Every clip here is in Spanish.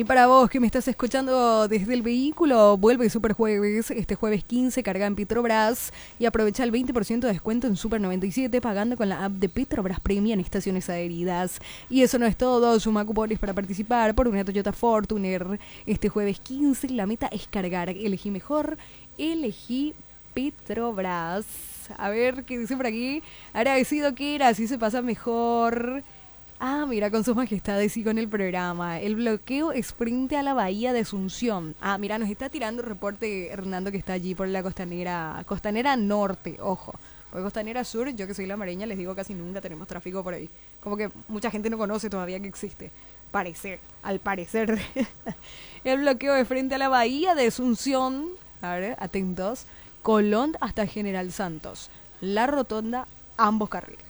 Y para vos que me estás escuchando desde el vehículo, vuelve Super Jueves, este jueves 15, carga en Petrobras y aprovecha el 20% de descuento en Super 97 pagando con la app de Petrobras Premium en estaciones adheridas. Y eso no es todo, suma cupones para participar por una Toyota Fortuner. Este jueves 15 la meta es cargar, elegí mejor, elegí Petrobras. A ver qué dice por aquí. Agradecido que era, así se pasa mejor. Ah, mira, con sus majestades y con el programa. El bloqueo es frente a la bahía de Asunción. Ah, mira, nos está tirando reporte Hernando que está allí por la costanera norte, ojo. Porque costanera sur, yo que soy la mareña, les digo casi nunca tenemos tráfico por ahí. Como que mucha gente no conoce todavía que existe. Al parecer. El bloqueo es frente a la bahía de Asunción. A ver, atentos. Colón hasta General Santos. La rotonda, ambos carriles.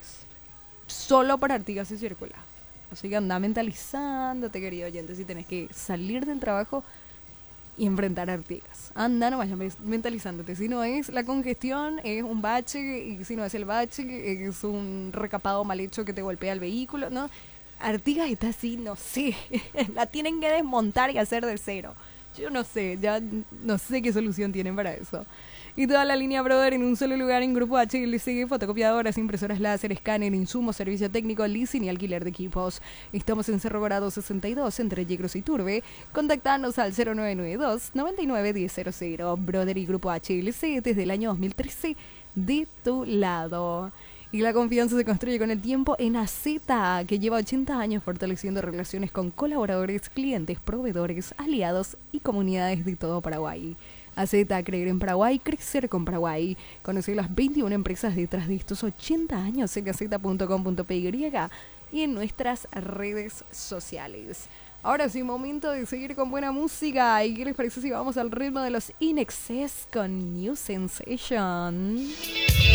Solo para Artigas se circula. Así que anda mentalizándote, querido oyente, si tenés que salir del trabajo y enfrentar a Artigas. Anda nomás mentalizándote. Si no es la congestión, es un bache, y si no es el bache, es un recapado mal hecho que te golpea el vehículo, ¿no? Artigas está así, no sé, la tienen que desmontar y hacer de cero. Yo no sé, ya no sé qué solución tienen para eso. Y toda la línea Brother en un solo lugar en Grupo HLC, fotocopiadoras, impresoras láser, escáner, insumos, servicio técnico, leasing y alquiler de equipos. Estamos en Cerro Gorado 62, entre Yegros y Turbe. Contactanos al 0992 991000. Brother y Grupo HLC desde el año 2013, de tu lado. Y la confianza se construye con el tiempo en AZ, que lleva 80 años fortaleciendo relaciones con colaboradores, clientes, proveedores, aliados y comunidades de todo Paraguay. AZ, creer en Paraguay, crecer con Paraguay. Conocer las 21 empresas detrás de estos 80 años en az.com.py y en nuestras redes sociales. Ahora sí, momento de seguir con buena música. ¿Y qué les parece si vamos al ritmo de los In Excess con New Sensation?